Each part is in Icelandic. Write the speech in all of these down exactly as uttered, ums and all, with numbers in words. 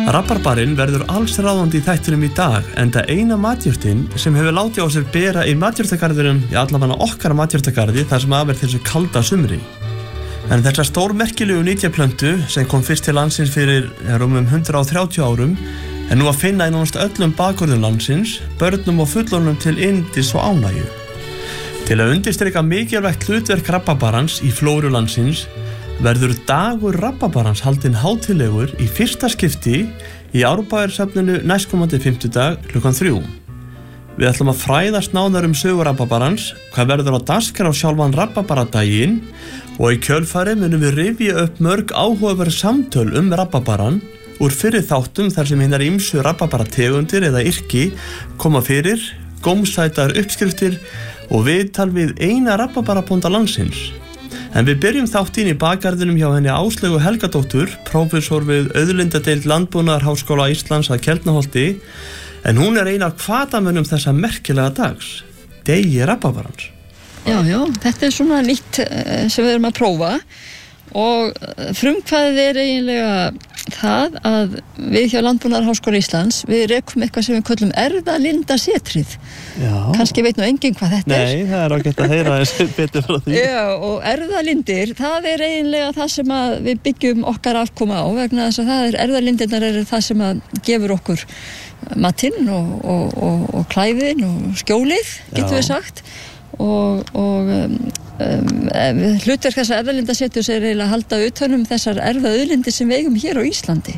Rabarbarinn verður alls ráðandi í þættinum í dag, enda eina matjurtin sem hefur látið á sér bera í matjurtagarðinum, í allavega okkar matjurtagarði þar sem af er þessu kalda sumri. En þessa stórmerkilegu nytjaplöntu sem kom fyrst til landsins fyrir rúmum hundrað og þrjátíu árum er nú að finna í nánast öllum bakgörðum landsins, börnum og fullorðnum til yndis og ánægju. Til að undirstrika mikilvægt hlutverk rabarbarans í flóru landsins verður dagur rabarbarans haldinn hátíðlegur í fyrsta skipti í Árbæjarsafninu næstkomandi fimmtudag klukkan þrjú. Við ætlum að fræðast nánar um sögu rabarbarans, hvað verður á dagskrá sjálfan rabarbaradaginn og í kjölfari munum við rifja upp mörg áhugaverð samtöl um rabarbaran úr fyrri þáttum þar sem hinnar ýmsu rabarbarategundir eða yrki koma fyrir, gómsætar uppskriftir og viðtal við eina rabarbarabónda landsins. En við byrjum þáttinn í bakgarðinum hjá henni Áslaugu Helgadóttur, prófessor við Auðlindadeild Landbúnaðarháskóla Íslands að Keldnaholti, en hún er ein af hvatamönnum þessa merkilega dags, degi rabarbarans. Já, já, þetta er svona nýtt sem við erum að prófa og frumkvæðið er eiginlega það að við hjá Landbúnaðarháskóla Íslands við rekum eitthvað sem við köllum erfðalindasetrið. Já. Kannski veit nú enginn hvað þetta er. Nei, það er ágætt að heyra þessu betur frá því. Já, og erfðalindir, það er eiginlega það sem að við byggjum okkar afkoma á vegna þess að það er, erfðalindirnar eru það sem að gefur okkur matinn og, og, og, og klæðin og skjólið, getum við sagt. Og, og um, um, hlutverk þessar erfðalindaseturs er eiginlega að halda utan um þessar erfðaauðlindir sem við eigum hér á Íslandi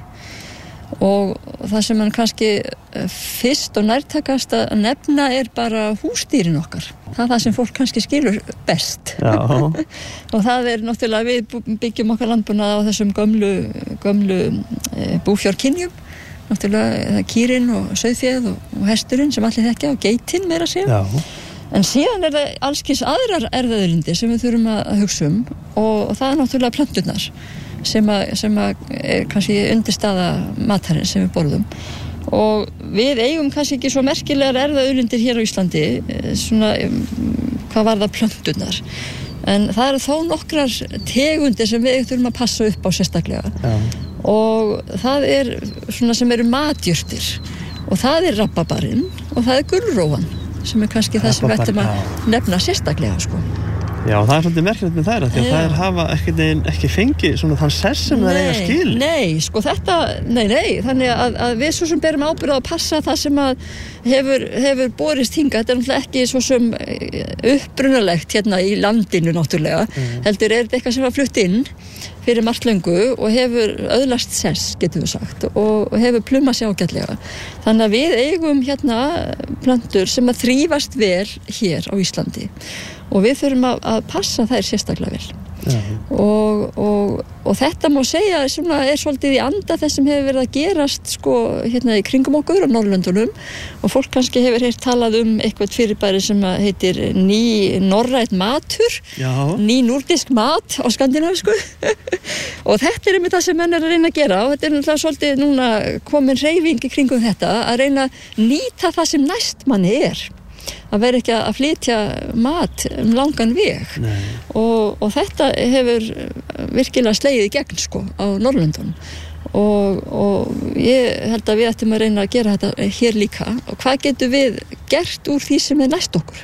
og það sem man kannski fyrst og nærtakast að nefna er bara húsdýrin okkar. Það er það sem fólk kannski skilur best. Og það er náttúrulega við byggjum okkar landbúnað á þessum gömlu, gömlu e, búfjárkynjum, náttúrulega kýrin og sauðféð og, og hesturinn sem allir þekkja og geitin meira að segja. Já. En síðan er það allskis aðrar erfðaauðlindir sem við þurfum að hugsa um og það er náttúrulega plönturnar sem að, sem að er kannski undirstaða matarins sem við borðum. Og við eigum kannski ekki svo merkilegar erfðaauðlindir hér á Íslandi, svona hvað var það plönturnar. En það eru þó nokkrar tegundir sem við þurfum að passa upp á sérstaklega. Já. Og það er svona sem eru matjurtir og það er rabarbarinn og það er gulrófan. Sem er kannski það sem við ættum að nefna sérstaklega, sko. Já, það er svolítið merkilegt með þær, því að þær hafa ekki, ekki fengið svona þann sess sem þær eiga skil. Nei, sko þetta, nei, nei, þannig að, að við svo sem berum ábyrgð á að passa það sem að hefur, hefur borist hingað, þetta er náttúrulega ekki svo sem upprunalegt hérna í landinu náttúrulega, mm. heldur er þetta eitthvað sem var flutt inn fyrir margt löngu og hefur öðlast sess, getum við sagt, og, og hefur plumað sér ágætlega. Þannig að við eigum hérna plöntur sem að þrífast vel hér á Íslandi og við þurfum að, að passa þær sérstaklega vel. Ja. Og, og, og þetta má segja svona, er svolítið í anda þess sem hefur verið að gerast sko, hérna í kringum okkur á Norðurlöndunum og fólk kannski hefur heyrt talað um eitthvað fyrirbæri sem heitir ný norrænt matur, Já. ný núrdisk mat á skandinavísku og þetta er einmitt það sem menn er að reyna að gera og þetta er náttúrulega svolítið núna komin hreyfing í kringum þetta að reyna að nýta það sem næst manni er. Að vera ekki að flytja mat um langan veg og, og þetta hefur virkilega slegið í gegn sko á Norðurlöndunum og, og ég held að við ættum að reyna að gera þetta hér líka og hvað getum við gert úr því sem er næst okkur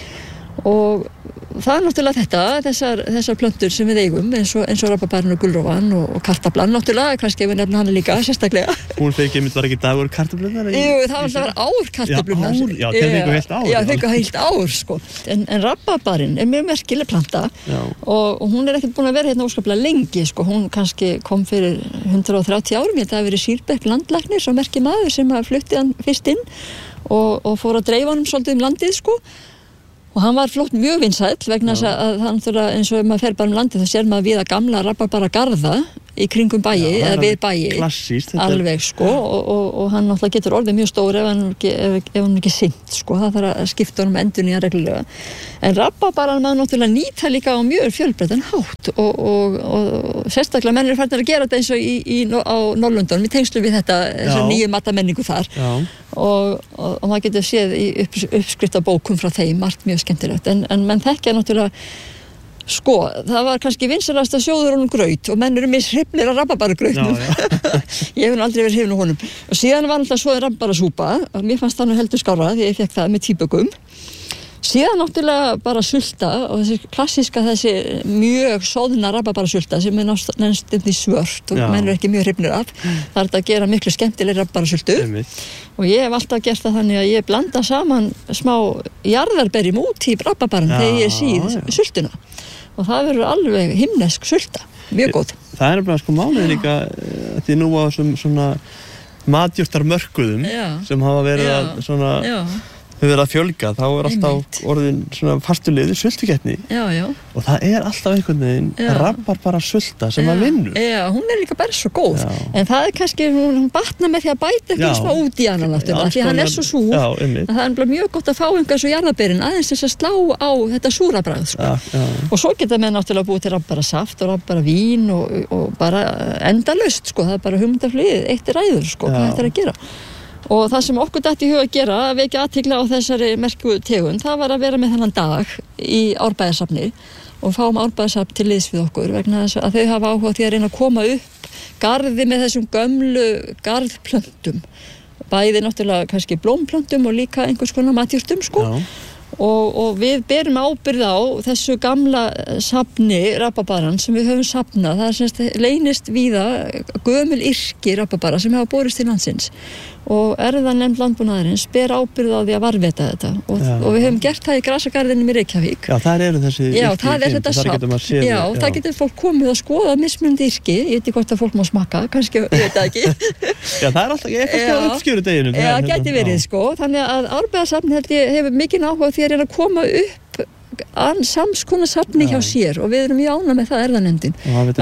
og það er náttúrulega þetta, þessar, þessar plöntur sem við eigum eins og, eins og rabarbarinn og gulrófan og, og kartaflan náttúrulega, kannski ef við nefnum hana líka sérstaklega. Hún fekk einmitt var ekki dagur kartaflunar? Jú, það var alltaf ár kartaflunar. Já, ár, já, það fekk heilt ár. Já, það fekk heilt ár, sko. En, en rabarbarinn er mjög merkileg planta og, og hún er ekkert búin að vera hérna óskaplega lengi, sko. Hún kannski kom fyrir hundrað og þrjátíu árum, ég held að það hafi verið Sýrberg landlæknir, svo merki maður sem flutti hann fyrst inn og, og fór að dreifa honum svolítið um landið, sko. Og hann var flott mjög vinsæll vegna þess að hann þurfa eins og ef maður fer bara um landið þá sér maður við að gamla rabarbaragarða í kringum bæi Já, eða við bæi klassíst, alveg sko og, og, og hann náttúrulega getur orðið mjög stór ef hann ekki, ef, ef hann ekki sinnt sko, það þarf að skipta honum endun í hann reglulega en rabarbaran maður náttúrulega nýta líka á mjög fjölbreyttan hátt og, og, og, og sérstaklega menn er farnir að gera þetta eins og í, í, á Norðurlöndunum við tengslum við þetta, þessa nýju matamenningu þar og, og, og maður getur séð í upp, uppskriftabókum frá þeim margt mjög skemmtilegt en, en menn þekkja náttúrulega Sko, það var kannski vinsalasta sjóður honum graut og menn eru mishrifnir að rabarbaragrautnum. Ég hef aldrei verið hrifin á honum. Og síðan var alltaf svo rabarbarasúpa og mér fannst það nú heldur skárra því ég fekk það með tíbökum. Síðan náttúrulega bara sulta og þessi klassíska þessi mjög soðna rabarbarasulta sem er næstum því svört og menn eru ekki mjög hrifnir af. Það er þetta að gera miklu skemmtileg rabarbarasultu. Og ég hef alltaf gert það þannig að ég blanda saman smá jarðarberjum út í rabarbaran þegar ég síð sultuna. Og það verður alveg himnesk sulta, mjög góð. Það er bara sko málið líka því nú á þessum svona matjurtarmörkuðum sem hafa verið já, að svona já. Hefur verið að fjölga, þá er alltaf orðin svona fastuliður sultukeppni. Já, já. Og það er alltaf einhvern veginn rabarbara sulta sem að vinnur. Já, hún er líka bara svo góð. Já. En það er kannski, hún, hún batnar með því að bæta eitthvað smá út í hana náttúrulega, því hann er svo súr. Já, einmitt. Það er mjög gott að fá einhver svo jarðarberin aðeins þess að slá á þetta súra bragð, sko. Já, já. Og svo geta með náttúrulega búið til rabarasaft og rabaravín og, og bara endalaust, sko. Það er bara hugmyndaflugið, eitt er ræður, sko, hvað þetta er að gera. Og það sem okkur datt í hug að gera, að vekja athygli á þessari merku tegund, það var að vera með þennan dag í Árbæjarsafni og fáum Árbæjarsafn til liðs við okkur vegna þess að þau hafa áhuga því að reyna að koma upp garði með þessum gömlu garðplöntum. Bæði náttúrulega kannski blómplöntum og líka einhvers konar matjurtum, sko. Já. Og, og við berum ábyrgð á þessu gamla safni rabarbaran sem við höfum safnað. Það er semst leynist víða gömul yrki rabarbara sem hafa borist til landsins og erfðanefnd landbúnaðarins ber ábyrgð á því að varðveita þetta og, og við höfum gert það í grasagarðinum í Reykjavík. Já, það eru þessi yrki. Já, það er þetta safn. Já, já, það getur fólk komið að skoða mismunandi yrki. Ég veit ekki hvort að fólk má smakka, kannski, ég veit það ekki. Já, það er alltaf eitthvað á uppskjöru deginum. Já, það gæti verið, sko. Þannig að Árbæjarsafn held ég hefur mikinn áhuga því að reyna að koma upp sams konar safni hjá sér og við erum í ána með það erðanefndin.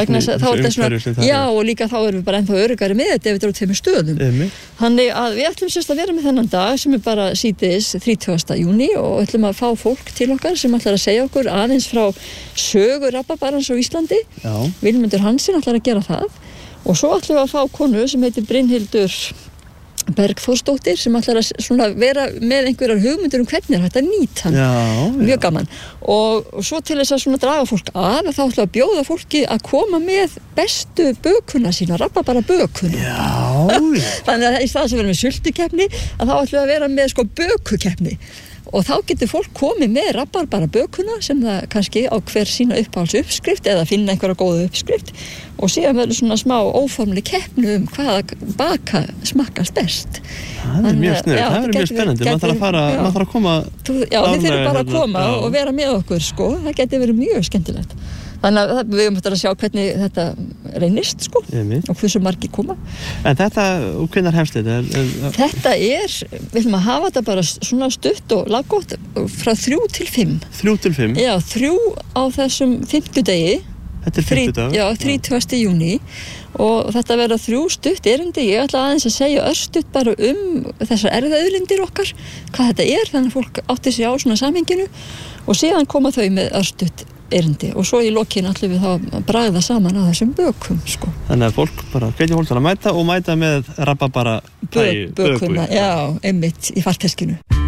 Já, og líka þá erum við bara ennþá öruggari með þetta ef við erum út þeim stöðum. Emi. Þannig að við ætlum sérst að vera með þennan dag sem er bara síðdegis þrítugasta júní og ætlum að fá fólk til okkar sem ætlar að segja okkur aðeins frá sögu rabarbarans á Íslandi. Já. Vilmundur Hansen ætlar að gera það og svo ætlum við að fá konu sem heitir Brynhildur Bergþórsdóttir sem ætlar að svona vera með einhverjar hugmyndir um hvernig er hægt að nýta hann. Já, mjög já. Gaman. Og, og svo til þess að svona draga fólk að, þá ætla að bjóða fólki að koma með bestu bökuna sína, rabarbara bökuna. Já. Þannig að í stað sem við erum með sultukeppni, að þá ætlum við að vera með sko bökukeppni. Og þá getur fólk komið með rabarbara bökuna sem það kannski á hver sína uppáhalds uppskrift eða finna einhverja góða uppskrift og síðan verður svona smá óformleg keppni um hvaða baka smakkast best. Það er mjög sniðugt, það er mjög spennandi, maður þarf að fara, maður þarf að koma. Þú, já, þið þurfum bara að koma já. Og vera með okkur, sko, það getur verið mjög skemmtilegt. Þannig að við höfum eftir að sjá hvernig þetta reynist, sko, Emi. Og hversu margir koma. En þetta, hvenær hefst þetta? Er, er... Þetta er, við viljum að hafa þetta bara svona stutt og laggótt frá þrjú til fimm. Þrjú til fimm? Já, þrjú á þessum fimmtudegi. Þetta er fimmtudag? Já, þrítugasta júní og þetta verða þrjú stutt erindi. Ég ætla aðeins að segja örstutt bara um þessar erfðaauðlindir okkar, hvað þetta er, þannig að fólk átti sig á svona samhenginu og síðan koma þau með örstutt erindi og svo í lokin ætlum við þá að bragða saman á þessum bökum, sko. Þannig að fólk bara hvetja fólk til að mæta og mæta með rabarbara Bö, bökuna, já, einmitt í farteskinu.